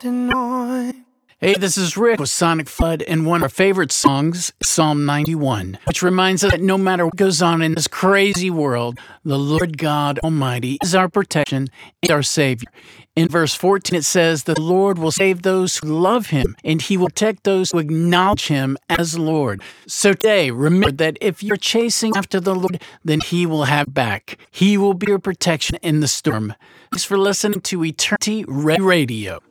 Hey, this is Rick with Sonic Flood, and one of our favorite songs, Psalm 91, which reminds us that no matter what goes on in this crazy world, the Lord God Almighty is our protection and our Savior. In verse 14, it says, "The Lord will save those who love Him, and He will protect those who acknowledge Him as Lord." So today, remember that if you're chasing after the Lord, then He will have back. He will be your protection in the storm. Thanks for listening to Eternity Radio.